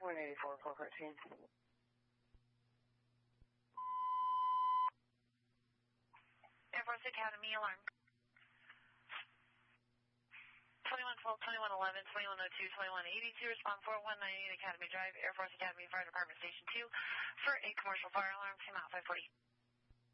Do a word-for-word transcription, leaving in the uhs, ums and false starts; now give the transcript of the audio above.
one eighty-four, four fourteen. Air Force Academy, alarm. twenty-one twelve, twenty-one eleven, twenty-one oh two, twenty-one eighty-two, respond four one nine eight Academy Drive, Air Force Academy, Fire Department Station two, for a commercial fire alarm, come out five forty.